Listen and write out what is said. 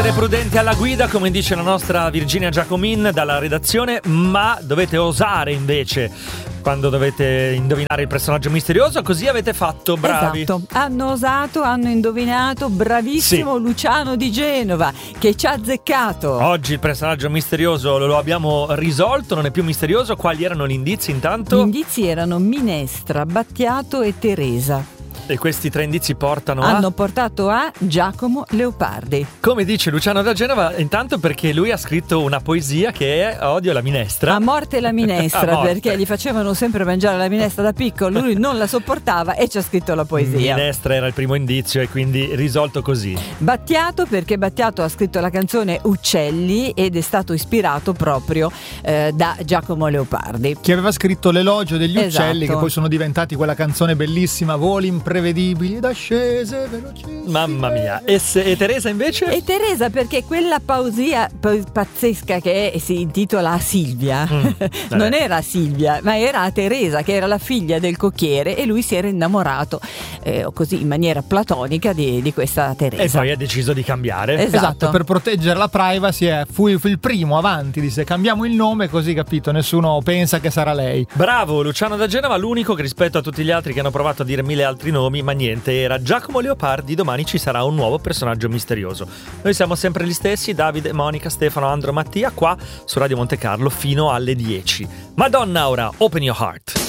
essere prudenti alla guida, come dice la nostra Virginia Giacomin dalla redazione, ma dovete osare invece quando dovete indovinare il personaggio misterioso. Così avete fatto, bravi. Esatto, hanno osato, hanno indovinato. Bravissimo, sì. Luciano di Genova, che ci ha azzeccato. Oggi il personaggio misterioso lo abbiamo risolto, non è più misterioso. Quali erano gli indizi intanto? Gli indizi erano Minestra, Battiato e Teresa. E questi tre indizi hanno portato a Giacomo Leopardi. Come dice Luciano da Genova, intanto perché lui ha scritto una poesia che è Odio la minestra. A morte la minestra, morte. Perché gli facevano sempre mangiare la minestra da piccolo, lui non la sopportava e ci ha scritto la poesia. Minestra era il primo indizio e quindi risolto così. Battiato, perché Battiato ha scritto la canzone Uccelli ed è stato ispirato proprio da Giacomo Leopardi, che aveva scritto l'elogio degli uccelli, esatto. Che poi sono diventati quella canzone bellissima, Voli imprevedibili ed ascese velocissime. Mamma mia. E Teresa invece? E Teresa perché quella poesia pazzesca che si intitola Silvia non era Silvia, ma era Teresa, che era la figlia del cocchiere, e lui si era innamorato così in maniera platonica di questa Teresa. E poi ha deciso di cambiare. Esatto, per proteggere la privacy fu il primo avanti, disse cambiamo il nome, così, capito, nessuno pensa che sarà lei. Bravo Luciano da Genova, l'unico che rispetto a tutti gli altri che hanno provato a dire mille altri nomi, ma niente, era Giacomo Leopardi. Domani ci sarà un nuovo personaggio misterioso. Noi siamo sempre gli stessi, Davide, Monica, Stefano, Andro, Mattia, qua su Radio Monte Carlo fino alle 10. Madonna ora, open your heart.